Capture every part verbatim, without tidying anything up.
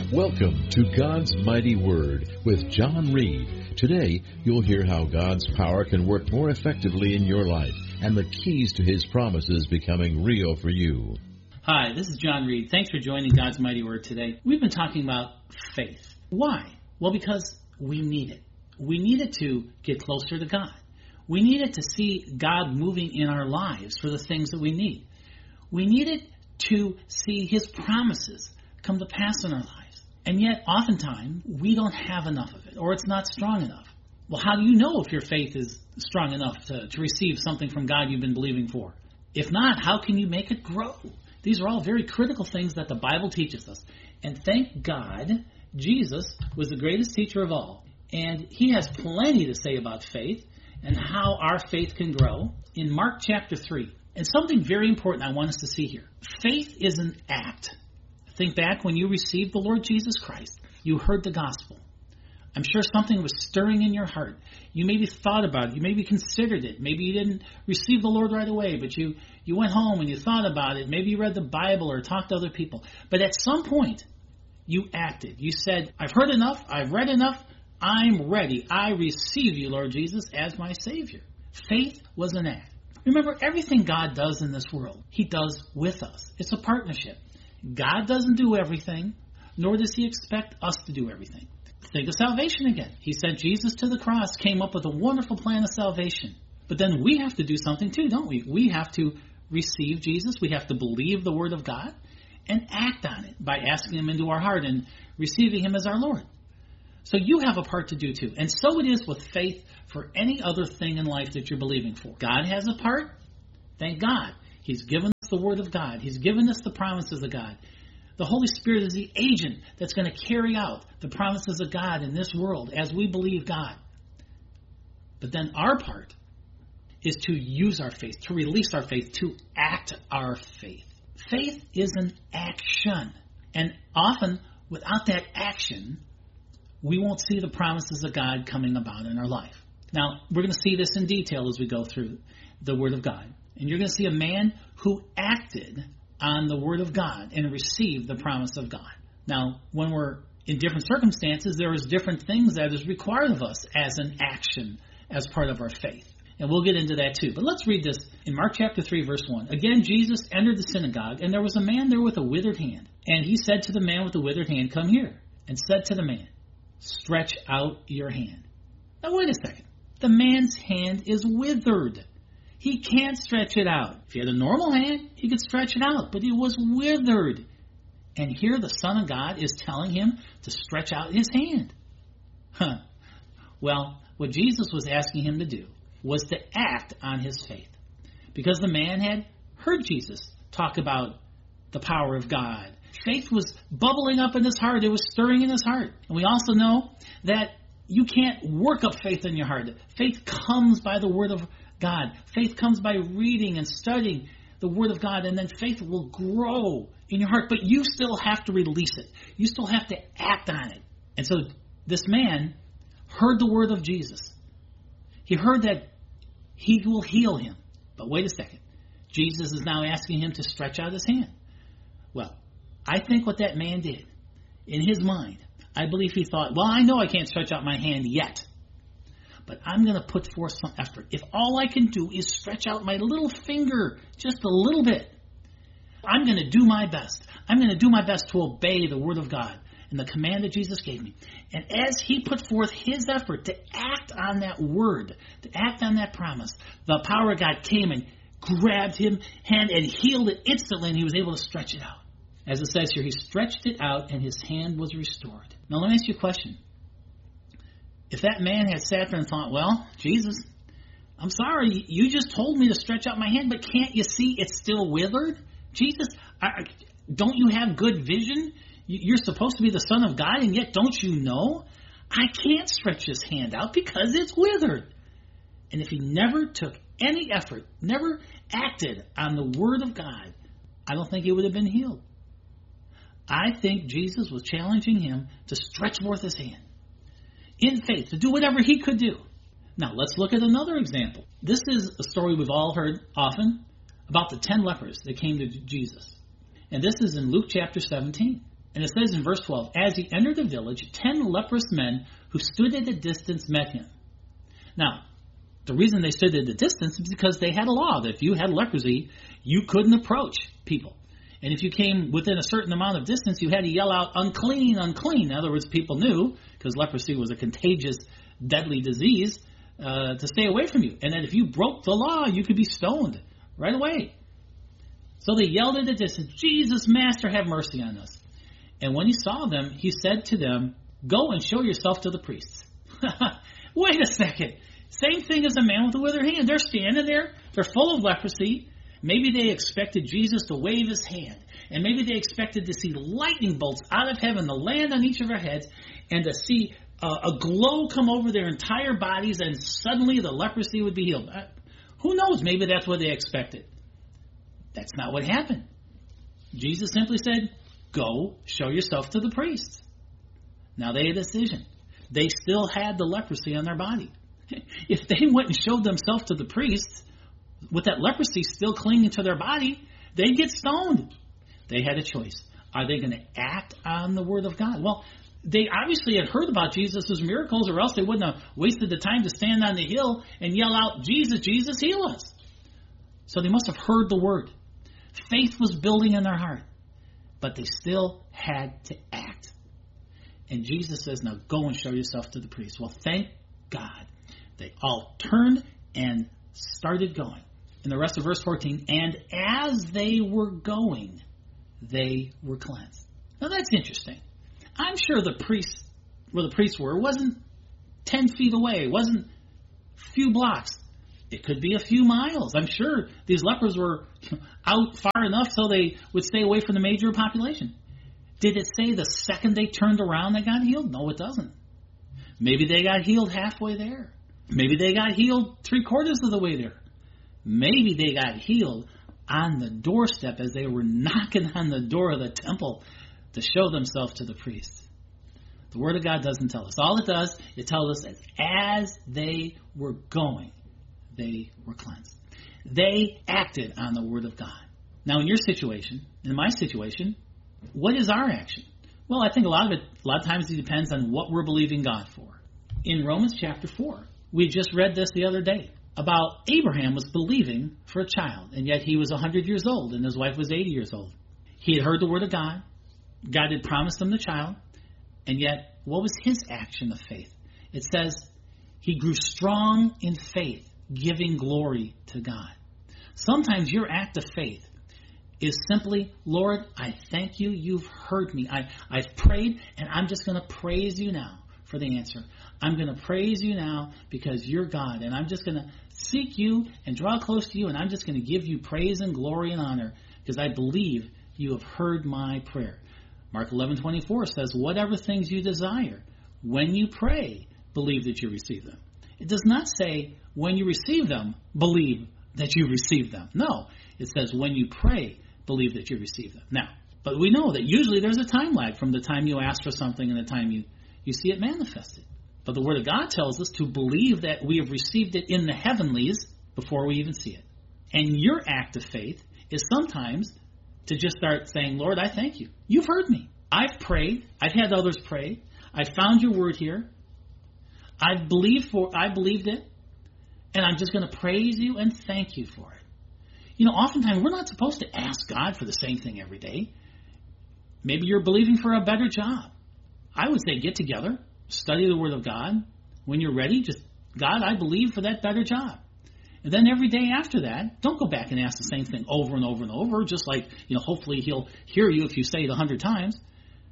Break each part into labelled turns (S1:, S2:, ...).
S1: Welcome to God's Mighty Word with John Reed. Today, you'll hear how God's power can work more effectively in your life and the keys to His promises becoming real for you.
S2: Hi, this is John Reed. Thanks for joining God's Mighty Word today. We've been talking about faith. Why? Well, because we need it. We need it to get closer to God. We need it to see God moving in our lives for the things that we need. We need it to see His promises come to pass in our lives. And yet, oftentimes, we don't have enough of it, or it's not strong enough. Well, how do you know if your faith is strong enough to, to receive something from God you've been believing for? If not, how can you make it grow? These are all very critical things that the Bible teaches us. And thank God, Jesus was the greatest teacher of all. And He has plenty to say about faith and how our faith can grow in Mark chapter three. And something very important I want us to see here. Faith is an act. Think back when you received the Lord Jesus Christ. You heard the gospel. I'm sure something was stirring in your heart. You maybe thought about it. You maybe considered it. Maybe you didn't receive the Lord right away, but you, you went home and you thought about it. Maybe you read the Bible or talked to other people. But at some point, you acted. You said, I've heard enough. I've read enough. I'm ready. I receive you, Lord Jesus, as my Savior. Faith was an act. Remember, everything God does in this world, He does with us. It's a partnership. God doesn't do everything, nor does He expect us to do everything. Think of salvation again. He sent Jesus to the cross, came up with a wonderful plan of salvation. But then we have to do something too, don't we? We have to receive Jesus. We have to believe the Word of God and act on it by asking Him into our heart and receiving Him as our Lord. So you have a part to do too. And so it is with faith for any other thing in life that you're believing for. God has a part. Thank God. He's given us the Word of God. He's given us the promises of God. The Holy Spirit is the agent that's going to carry out the promises of God in this world as we believe God. But then our part is to use our faith, to release our faith, to act our faith. Faith is an action. And often, without that action, we won't see the promises of God coming about in our life. Now, we're going to see this in detail as we go through the Word of God. And you're going to see a man who acted on the Word of God and received the promise of God. Now, when we're in different circumstances, there is different things that is required of us as an action, as part of our faith. And we'll get into that too. But let's read this in Mark chapter three, verse one. Again, Jesus entered the synagogue, and there was a man there with a withered hand. And He said to the man with the withered hand, "Come here," and said to the man, "Stretch out your hand." Now, wait a second. The man's hand is withered. He can't stretch it out. If he had a normal hand, he could stretch it out, but it was withered. And here the Son of God is telling him to stretch out his hand. Huh. Well, what Jesus was asking him to do was to act on his faith. Because the man had heard Jesus talk about the power of God. Faith was bubbling up in his heart. It was stirring in his heart. And we also know that you can't work up faith in your heart. Faith comes by the Word of God. Faith comes by reading and studying the Word of God, and then faith will grow in your heart. But you still have to release it. You still have to act on it. And so this man heard the word of Jesus. He heard that He will heal him. But wait a second. Jesus is now asking him to stretch out his hand. Well, I think what that man did, in his mind, I believe he thought, well, I know I can't stretch out my hand yet, but I'm going to put forth some effort. If all I can do is stretch out my little finger just a little bit, I'm going to do my best. I'm going to do my best to obey the Word of God and the command that Jesus gave me. And as he put forth his effort to act on that word, to act on that promise, the power of God came and grabbed him hand and healed it instantly, and he was able to stretch it out. As it says here, he stretched it out and his hand was restored. Now let me ask you a question. If that man had sat there and thought, well, Jesus, I'm sorry, you just told me to stretch out my hand, but can't you see it's still withered? Jesus, I, don't you have good vision? You're supposed to be the Son of God, and yet don't you know? I can't stretch his hand out because it's withered. And if he never took any effort, never acted on the Word of God, I don't think he would have been healed. I think Jesus was challenging him to stretch forth his hand in faith, to do whatever he could do. Now, let's look at another example. This is a story we've all heard often about the ten lepers that came to Jesus. And this is in Luke chapter seventeen. And it says in verse twelve, as he entered the village, ten leprous men who stood at a distance met him. Now, the reason they stood at a distance is because they had a law that if you had leprosy, you couldn't approach people. And if you came within a certain amount of distance, you had to yell out, unclean, unclean. In other words, people knew, because leprosy was a contagious, deadly disease, uh, to stay away from you. And that if you broke the law, you could be stoned right away. So they yelled at a distance, Jesus, Master, have mercy on us. And when he saw them, he said to them, go and show yourself to the priests. Wait a second. Same thing as a man with a withered hand. They're standing there. They're full of leprosy. Maybe they expected Jesus to wave his hand. And maybe they expected to see lightning bolts out of heaven to land on each of their heads and to see uh, a glow come over their entire bodies, and suddenly the leprosy would be healed. Uh, who knows? Maybe that's what they expected. That's not what happened. Jesus simply said, go show yourself to the priests. Now they had a decision. They still had the leprosy on their body. If they went and showed themselves to the priests with that leprosy still clinging to their body, they'd get stoned. They had a choice. Are they going to act on the word of God? Well, they obviously had heard about Jesus' miracles, or else they wouldn't have wasted the time to stand on the hill and yell out, Jesus, Jesus, heal us. So they must have heard the word. Faith was building in their heart, but they still had to act. And Jesus says, now go and show yourself to the priest. Well, thank God. They all turned and started going. In the rest of verse fourteen, and as they were going, they were cleansed. Now that's interesting. I'm sure the priests, where the priests were, wasn't ten feet away. It wasn't a few blocks. It could be a few miles. I'm sure these lepers were out far enough so they would stay away from the major population. Did it say the second they turned around they got healed? No, it doesn't. Maybe they got healed halfway there. Maybe they got healed three quarters of the way there. Maybe they got healed on the doorstep as they were knocking on the door of the temple to show themselves to the priests. The Word of God doesn't tell us. All it does, it tells us that as they were going, they were cleansed. They acted on the Word of God. Now, in your situation, in my situation, what is our action? Well, I think a lot of it, a lot of times it depends on what we're believing God for. In Romans chapter four, we just read this the other day about Abraham was believing for a child, and yet he was one hundred years old, and his wife was eighty years old. He had heard the word of God. God had promised him the child, and yet what was his action of faith? It says he grew strong in faith, giving glory to God. Sometimes your act of faith is simply, Lord, I thank you. You've heard me. I, I've prayed, and I'm just going to praise you now for the answer. I'm going to praise you now because you're God, and I'm just going to seek you and draw close to you, and I'm just going to give you praise and glory and honor because I believe you have heard my prayer. Mark eleven twenty-four says, whatever things you desire, when you pray, believe that you receive them. It does not say, when you receive them, believe that you receive them. No, it says, when you pray, believe that you receive them. Now, but we know that usually there's a time lag from the time you ask for something and the time you, you see it manifested. But the Word of God tells us to believe that we have received it in the heavenlies before we even see it. And your act of faith is sometimes to just start saying, Lord, I thank you. You've heard me. I've prayed. I've had others pray. I found your word here. I've believed for, I believed it. And I'm just going to praise you and thank you for it. You know, oftentimes we're not supposed to ask God for the same thing every day. Maybe you're believing for a better job. I would say get together, study the Word of God. When you're ready, just, God, I believe for that better job. And then every day after that, don't go back and ask the same thing over and over and over, just like, you know, hopefully he'll hear you if you say it a hundred times.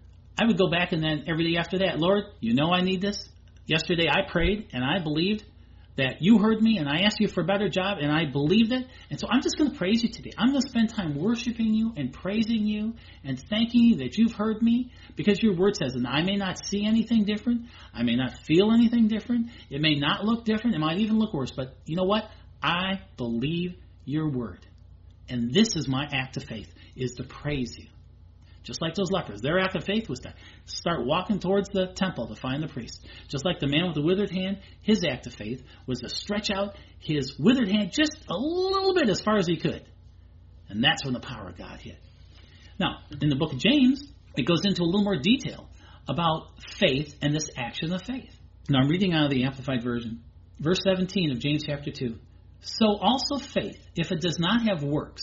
S2: I would go back and then every day after that, Lord, you know I need this. Yesterday I prayed and I believed that you heard me and I asked you for a better job and I believed it. And so I'm just going to praise you today. I'm going to spend time worshiping you and praising you and thanking you that you've heard me because your word says, and I may not see anything different. I may not feel anything different. It may not look different. It might even look worse. But you know what? I believe your word. And this is my act of faith, is to praise you. Just like those lepers. Their act of faith was to start walking towards the temple to find the priest. Just like the man with the withered hand, his act of faith was to stretch out his withered hand just a little bit as far as he could. And that's when the power of God hit. Now, in the book of James, it goes into a little more detail about faith and this action of faith. Now I'm reading out of the Amplified Version. Verse seventeen of James chapter two. So also faith, if it does not have works,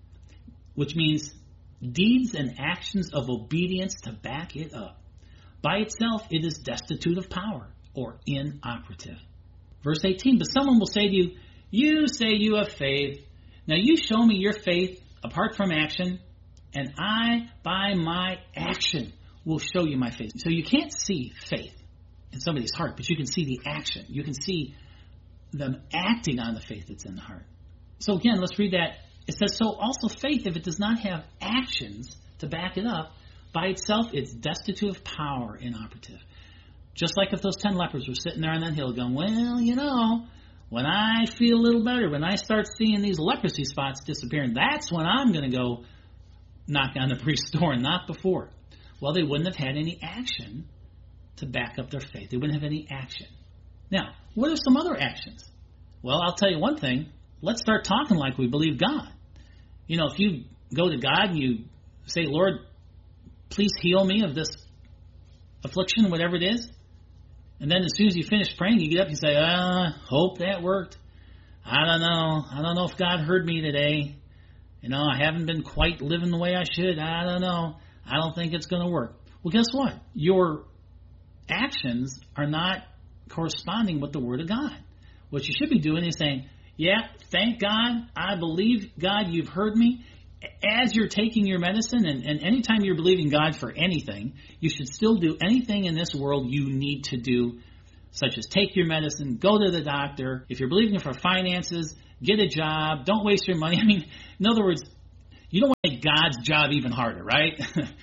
S2: which means deeds and actions of obedience to back it up, by itself it is destitute of power or inoperative. Verse eighteen, but someone will say to you, you say you have faith. Now you show me your faith apart from action, and I, by my action, will show you my faith. So you can't see faith in somebody's heart, but you can see the action. You can see them acting on the faith that's in the heart. So again, let's read that. It says, so also faith, if it does not have actions to back it up, by itself it's destitute of power, inoperative. Just like if those ten lepers were sitting there on that hill going, well, you know, when I feel a little better, when I start seeing these leprosy spots disappearing, that's when I'm going to go knock on the priest's door, and not before. Well, they wouldn't have had any action to back up their faith. They wouldn't have any action. Now, what are some other actions? Well, I'll tell you one thing. Let's start talking like we believe God. You know, if you go to God and you say, Lord, please heal me of this affliction, whatever it is. And then as soon as you finish praying, you get up and say, uh, hope that worked. I don't know. I don't know if God heard me today. You know, I haven't been quite living the way I should. I don't know. I don't think it's going to work. Well, guess what? Your actions are not corresponding with the Word of God. What you should be doing is saying, yeah, thank God. I believe, God, you've heard me. As you're taking your medicine, and, and anytime you're believing God for anything, you should still do anything in this world you need to do, such as take your medicine, go to the doctor. If you're believing for finances, get a job. Don't waste your money. I mean, in other words, you don't want to make God's job even harder, right?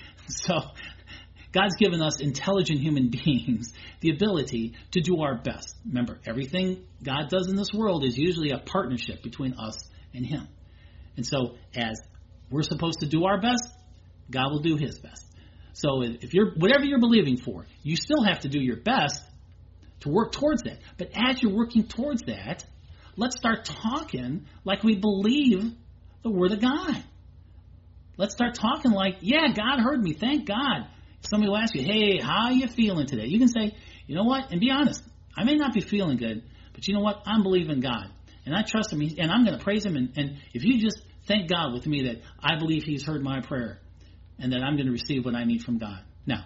S2: So God's given us intelligent human beings the ability to do our best. Remember, everything God does in this world is usually a partnership between us and Him. And so as we're supposed to do our best, God will do His best. So if you're whatever you're believing for, you still have to do your best to work towards that. But as you're working towards that, let's start talking like we believe the Word of God. Let's start talking like, yeah, God heard me. Thank God. Somebody will ask you, hey, how are you feeling today? You can say, you know what? And be honest. I may not be feeling good, but you know what? I'm believing God. And I trust Him. And I'm going to praise Him. And, and if you just thank God with me that I believe He's heard my prayer and that I'm going to receive what I need from God. Now,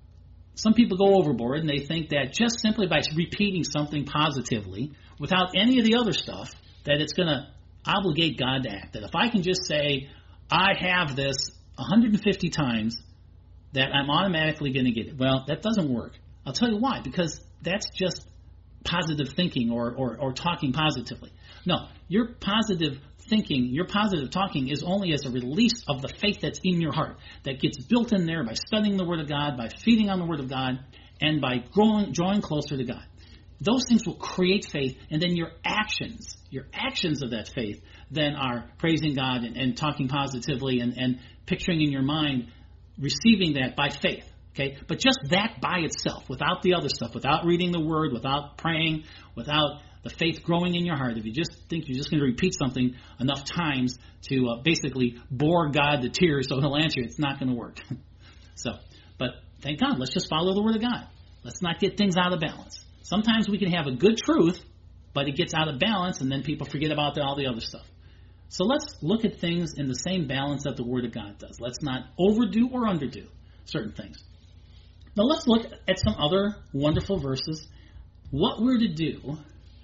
S2: some people go overboard and they think that just simply by repeating something positively without any of the other stuff, that it's going to obligate God to act. That if I can just say, I have this one hundred fifty times, that I'm automatically going to get it. Well, that doesn't work. I'll tell you why. Because that's just positive thinking or, or, or talking positively. No, your positive thinking, your positive talking is only as a release of the faith that's in your heart, that gets built in there by studying the Word of God, by feeding on the Word of God, and by growing, drawing closer to God. Those things will create faith, and then your actions, your actions of that faith, then are praising God and, and talking positively and, and picturing in your mind, receiving that by faith. Okay, but just that by itself, without the other stuff, without reading the Word, without praying, without the faith growing in your heart, if you just think you're just going to repeat something enough times to uh, basically bore God to tears so He'll answer, it's not going to work. So, but thank God, let's just follow the Word of God. Let's not get things out of balance. Sometimes we can have a good truth, but it gets out of balance, and then people forget about all the other stuff. So let's look at things in the same balance that the Word of God does. Let's not overdo or underdo certain things. Now let's look at some other wonderful verses. What we're to do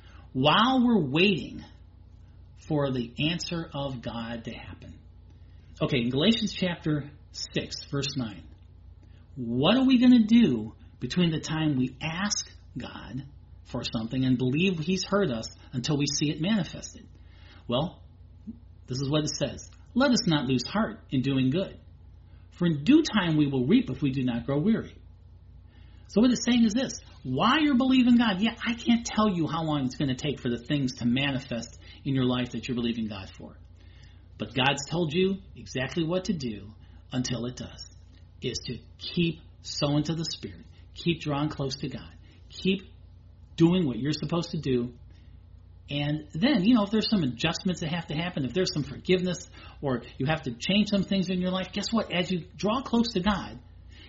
S2: while we're waiting for the answer of God to happen. Okay, in Galatians chapter six, verse nine. What are we going to do between the time we ask God for something and believe He's heard us until we see it manifested? Well, this is what it says. Let us not lose heart in doing good, for in due time we will reap if we do not grow weary. So what it's saying is this. While you're believing God, yeah, I can't tell you how long it's going to take for the things to manifest in your life that you're believing God for. But God's told you exactly what to do until it does, is to keep sowing to the Spirit, keep drawing close to God, keep doing what you're supposed to do. And then, you know, if there's some adjustments that have to happen, if there's some forgiveness or you have to change some things in your life, guess what? As you draw close to God,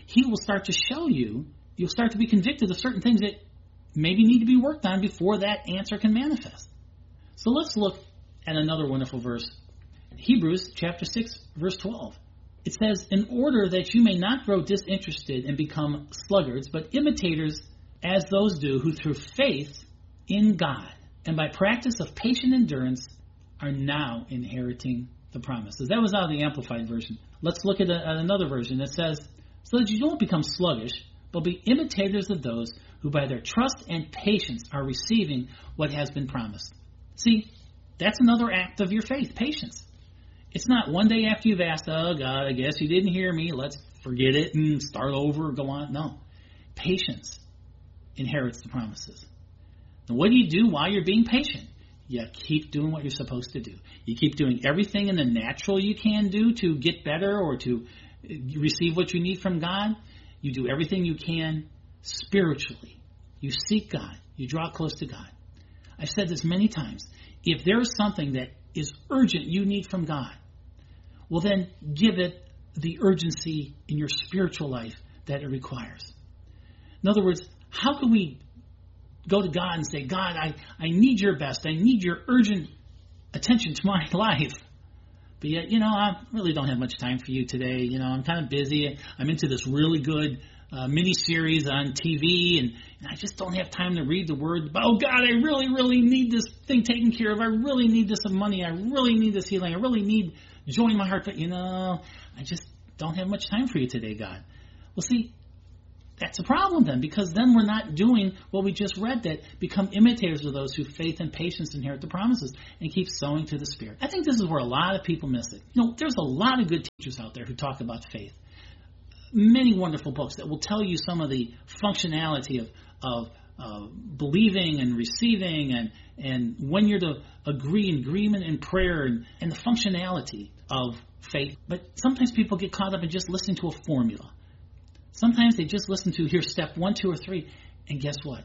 S2: He will start to show you, you'll start to be convicted of certain things that maybe need to be worked on before that answer can manifest. So let's look at another wonderful verse. Hebrews chapter six, verse twelve. It says, in order that you may not grow disinterested and become sluggards, but imitators as those do who through faith in God and by practice of patient endurance are now inheriting the promises. That was out of the Amplified Version. Let's look at, a, at another version that says, so that you don't become sluggish, but be imitators of those who by their trust and patience are receiving what has been promised. See, that's another act of your faith, patience. It's not one day after you've asked, oh, God, I guess you didn't hear me. Let's forget it and start over or go on. No. Patience inherits the promises. Now, what do you do while you're being patient? You keep doing what you're supposed to do. You keep doing everything in the natural you can do to get better or to receive what you need from God. You do everything you can spiritually. You seek God. You draw close to God. I've said this many times. If there is something that is urgent you need from God, well then give it the urgency in your spiritual life that it requires. In other words, how can we go to God and say, God, I, I need your best. I need your urgent attention to my life. But yet, you know, I really don't have much time for you today. You know, I'm kind of busy. I'm into this really good uh, mini-series on T V, and, and I just don't have time to read the Word. Oh, God, I really, really need this thing taken care of. I really need this money. I really need this healing. I really need joy in my heart. But, you know, I just don't have much time for you today, God. Well, see, that's a problem then, because then we're not doing what we just read, that become imitators of those who faith and patience inherit the promises, and keep sowing to the Spirit. I think this is where a lot of people miss it. You know, there's a lot of good teachers out there who talk about faith. Many wonderful books that will tell you some of the functionality of, of uh, believing and receiving, and, and when you're to agree in agreement in prayer, and, and the functionality of faith. But sometimes people get caught up in just listening to a formula. Sometimes they just listen to, here's step one, two, or three, and guess what?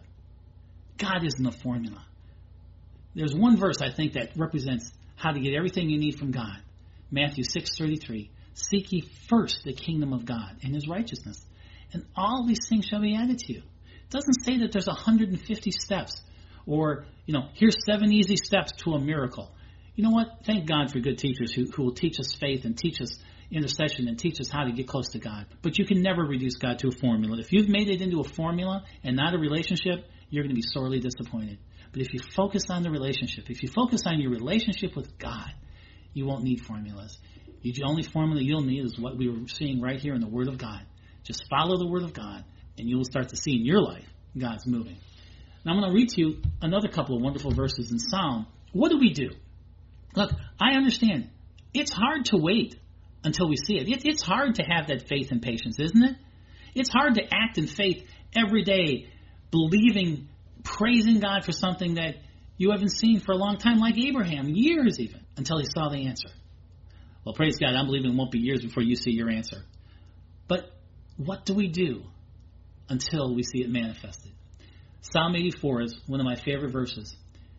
S2: God isn't a formula. There's one verse, I think, that represents how to get everything you need from God. Matthew six thirty-three. Seek ye first the kingdom of God and his righteousness, and all these things shall be added to you. It doesn't say that there's one hundred fifty steps, or, you know, here's seven easy steps to a miracle. You know what? Thank God for good teachers who, who will teach us faith and teach us intercession and teach us how to get close to God. But you can never reduce God to a formula. If you've made it into a formula and not a relationship, you're going to be sorely disappointed. But if you focus on the relationship, if you focus on your relationship with God, you won't need formulas. The only formula you'll need is what we were seeing right here in the Word of God. Just follow the Word of God, and you will start to see in your life God's moving. Now I'm going to read to you another couple of wonderful verses in Psalm. What do we do? Look, I understand. It's hard to wait until we see it. It's hard to have that faith and patience, isn't it? It's hard to act in faith every day, believing, praising God for something that you haven't seen for a long time, like Abraham, years even, until he saw the answer. Well, praise God, I'm believing it won't be years before you see your answer. But what do we do until we see it manifested? Psalm eighty-four is one of my favorite verses.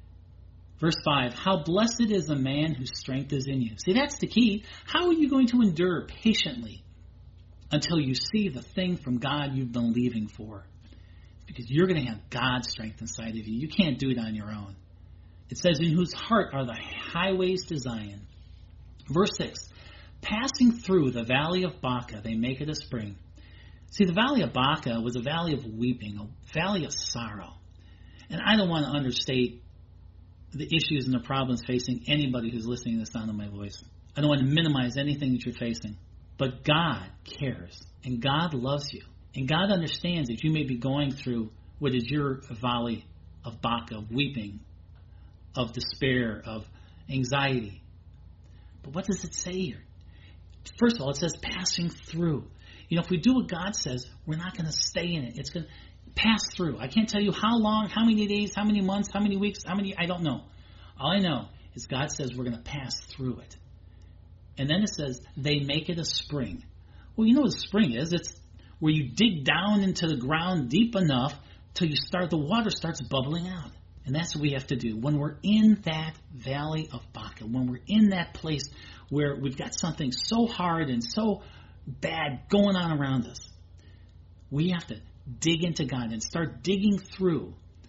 S2: Verse five, how blessed is the man whose strength is in you. See, that's the key. How are you going to endure patiently until you see the thing from God you've been believing for? Because you're going to have God's strength inside of you. You can't do it on your own. It says, in whose heart are the highways to Zion. Verse six, passing through the valley of Baca, they make it a spring. See, the valley of Baca was a valley of weeping, a valley of sorrow. And I don't want to understate the issues and the problems facing anybody who's listening to the sound of my voice. I don't want to minimize anything that you're facing. But God cares, and God loves you. And God understands that you may be going through what is your valley of Baca, of weeping, of despair, of anxiety. But what does it say here? First of all, it says passing through. You know, if we do what God says, we're not going to stay in it. It's going to pass through. I can't tell you how long, how many days, how many months, how many weeks, how many, I don't know. All I know is God says we're going to pass through it. And then it says they make it a spring. Well, you know what a spring is. It's where you dig down into the ground deep enough till you start, the water starts bubbling out. And that's what we have to do. When we're in that valley of Baca, when we're in that place where we've got something so hard and so bad going on around us, We have to dig into God and start digging through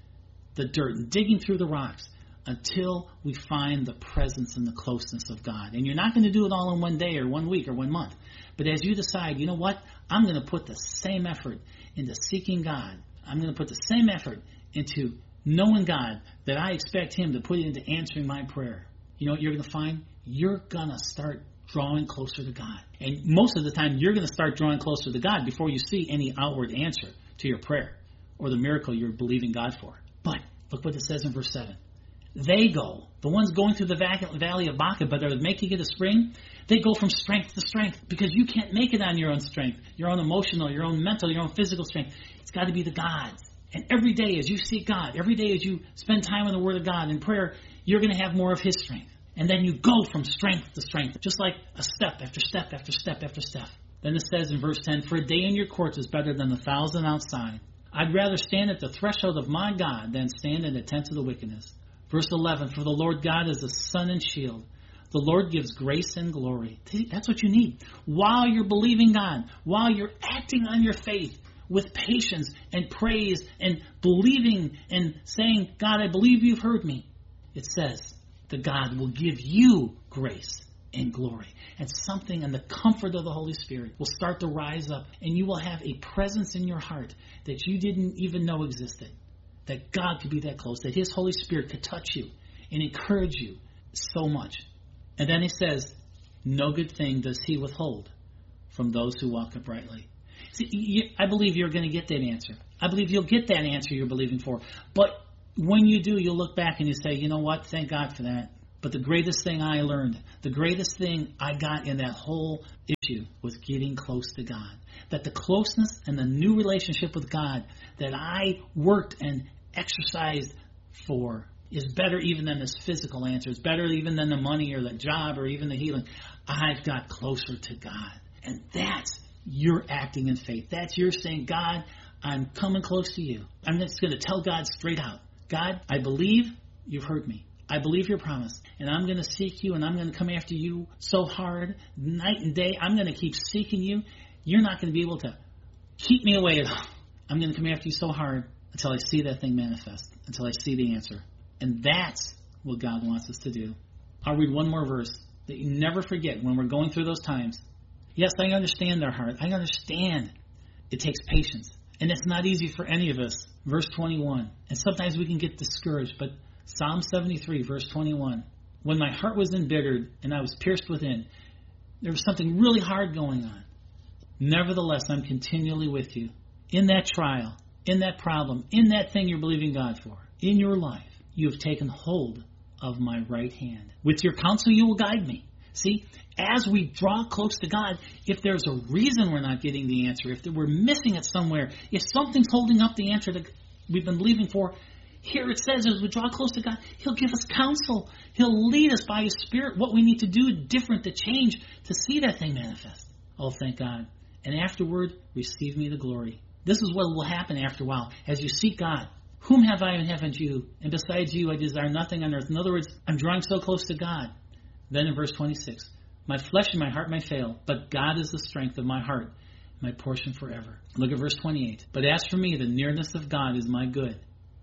S2: the dirt and digging through the rocks until we find the presence and the closeness of God. And you're not going to do it all in one day or one week or one month. But as you decide, you know what, I'm going to put the same effort into seeking God. I'm going to put the same effort into knowing God that I expect Him to put into answering my prayer. You know what you're going to find? You're going to start drawing closer to God. And most of the time, you're going to start drawing closer to God before you see any outward answer to your prayer or the miracle you're believing God for. But look what it says in verse seven. They go, the ones going through the valley of Baca, but are making it a spring, they go from strength to strength because you can't make it on your own strength, your own emotional, your own mental, your own physical strength. It's got to be the God's. And every day as you seek God, every day as you spend time in the Word of God in prayer, you're going to have more of His strength. And then you go from strength to strength, just like a step after step after step after step. Then it says in verse ten, for a day in your courts is better than a thousand outside. I'd rather stand at the threshold of my God than stand in the tents of the wickedness. Verse eleven, for the Lord God is a sun and shield. The Lord gives grace and glory. That's what you need. While you're believing God, while you're acting on your faith with patience and praise and believing and saying, God, I believe you've heard me. It says that God will give you grace and glory. And something in the comfort of the Holy Spirit will start to rise up, and you will have a presence in your heart that you didn't even know existed. That God could be that close, that His Holy Spirit could touch you and encourage you so much. And then He says, no good thing does He withhold from those who walk uprightly. See, you, I believe you're going to get that answer. I believe you'll get that answer you're believing for. But when you do, you'll look back and you say, you know what, thank God for that. But the greatest thing I learned, the greatest thing I got in that whole issue was getting close to God. That the closeness and the new relationship with God that I worked and exercised for is better even than this physical answer. It's better even than the money or the job or even the healing. I've got closer to God. And that's your acting in faith. That's your saying, God, I'm coming close to you. I'm just going to tell God straight out, God, I believe you've heard me. I believe your promise, and I'm going to seek you, and I'm going to come after you so hard, night and day. I'm going to keep seeking you. You're not going to be able to keep me away at all. I'm going to come after you so hard until I see that thing manifest, until I see the answer. And that's what God wants us to do. I'll read one more verse that you never forget when we're going through those times. Yes, I understand our heart. I understand it takes patience, and it's not easy for any of us. Verse twenty-one, and sometimes we can get discouraged, but Psalm seventy-three, verse twenty-one. When my heart was embittered and I was pierced within, there was something really hard going on. Nevertheless, I'm continually with you. In that trial, in that problem, in that thing you're believing God for, in your life, you have taken hold of my right hand. With your counsel, you will guide me. See, as we draw close to God, if there's a reason we're not getting the answer, if we're missing it somewhere, if something's holding up the answer that we've been believing for, here it says as we draw close to God, He'll give us counsel. He'll lead us by His Spirit what we need to do different to change to see that thing manifest. Oh, thank God. And afterward, receive me the glory. This is what will happen after a while. As you seek God, whom have I in heaven but you? And besides you, I desire nothing on earth. In other words, I'm drawing so close to God. Then in verse twenty-six, my flesh and my heart may fail, but God is the strength of my heart, my portion forever. Look at verse twenty-eight. But as for me, the nearness of God is my good.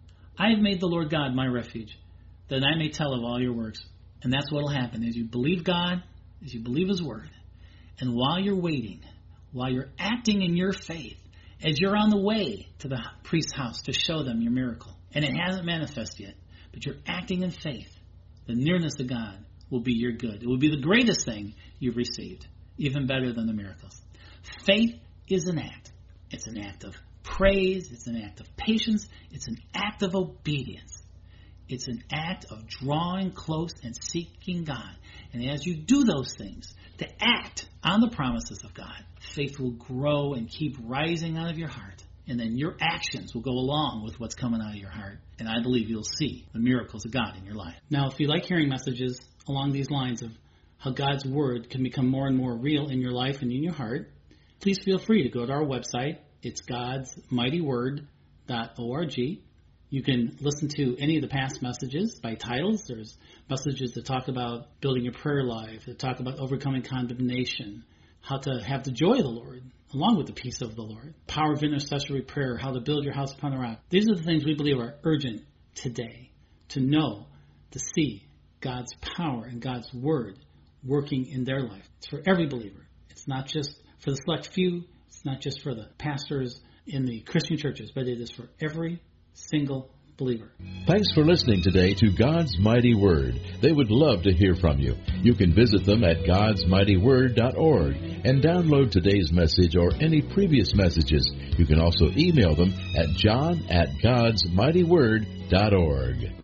S2: I have made the Lord God my refuge, that I may tell of all your works. And that's what will happen as you believe God, as you believe His word. And while you're waiting, while you're acting in your faith, as you're on the way to the priest's house to show them your miracle, and it hasn't manifested yet, but you're acting in faith, the nearness of God will be your good. It will be the greatest thing you've received, even better than the miracles. Faith is an act. It's an act of praise. It's an act of patience. It's an act of obedience. It's an act of drawing close and seeking God. And as you do those things, to act on the promises of God, faith will grow and keep rising out of your heart. And then your actions will go along with what's coming out of your heart. And I believe you'll see the miracles of God in your life. Now, if you like hearing messages along these lines of how God's Word can become more and more real in your life and in your heart, please feel free to go to our website. It's gods mighty word dot org. You can listen to any of the past messages by titles. There's messages that talk about building your prayer life, that talk about overcoming condemnation, how to have the joy of the Lord, along with the peace of the Lord. Power of intercessory prayer, how to build your house upon the rock. These are the things we believe are urgent today, to know, to see God's power and God's word working in their life. It's for every believer. It's not just for the select few. It's not just for the pastors in the Christian churches, but it is for every single believer.
S1: Thanks for listening today to God's Mighty Word. They would love to hear from you. You can visit them at gods mighty word dot org and download today's message or any previous messages. You can also email them at john at gods mighty word dot org.